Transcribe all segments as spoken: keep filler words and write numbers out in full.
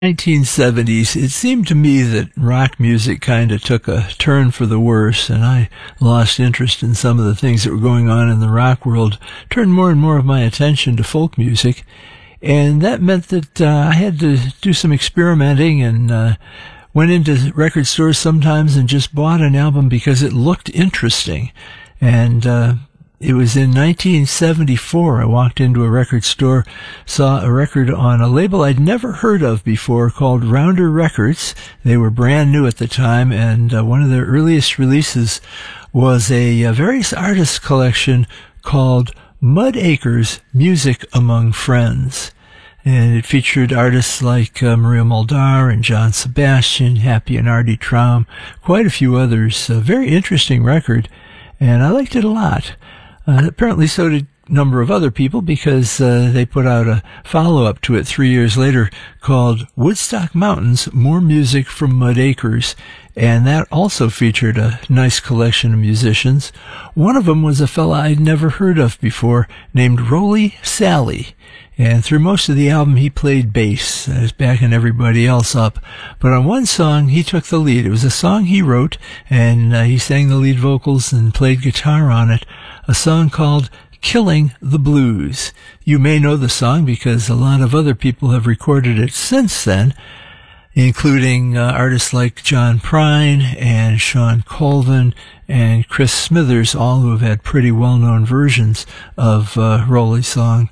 nineteen seventies, it seemed to me that rock music kind of took a turn for the worse, and I lost interest in some of the things that were going on in the rock world, turned more and more of my attention to folk music, and that meant that uh, I had to do some experimenting and uh, went into record stores sometimes and just bought an album because it looked interesting. And uh It was in nineteen seventy-four I walked into a record store, saw a record on a label I'd never heard of before called Rounder Records. They were brand new at the time, and uh, one of their earliest releases was a, a various artists collection called Mud Acres Music Among Friends. And it featured artists like uh, Maria Muldaur and John Sebastian, Happy and Artie Traum, quite a few others. A very interesting record, and I liked it a lot. Uh, apparently so did a number of other people, because uh, they put out a follow-up to it three years later called Woodstock Mountains, More Music from Mud Acres, and that also featured a nice collection of musicians. One of them was a fella I'd never heard of before named Roly Sally, and through most of the album he played bass, uh, was backing everybody else up. But on one song he took the lead. It was a song he wrote, and uh, he sang the lead vocals and played guitar on it. A song called Killing the Blues. You may know the song because a lot of other people have recorded it since then, including uh, artists like John Prine and Sean Colvin and Chris Smithers, all who have had pretty well-known versions of uh, Roly's song.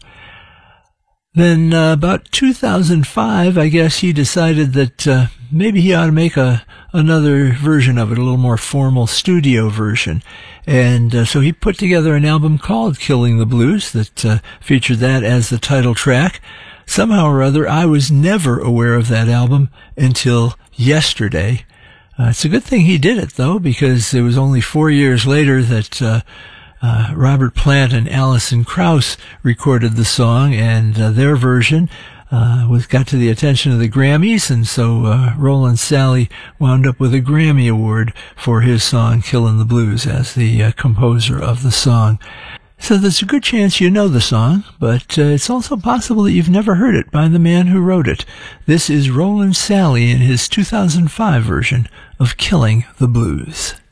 Then uh, about two thousand five, I guess he decided that uh, maybe he ought to make a another version of it, a little more formal studio version. And uh, so he put together an album called Killing the Blues that uh, featured that as the title track. Somehow or other, I was never aware of that album until yesterday. Uh, it's a good thing he did it, though, because it was only four years later that uh, uh, Robert Plant and Alison Krauss recorded the song, and uh, their version Uh, was got to the attention of the Grammys, and so uh, Roland Sally wound up with a Grammy Award for his song Killin' the Blues as the uh, composer of the song. So there's a good chance you know the song, but uh, it's also possible that you've never heard it by the man who wrote it. This is Roland Sally in his two thousand five version of Killing the Blues.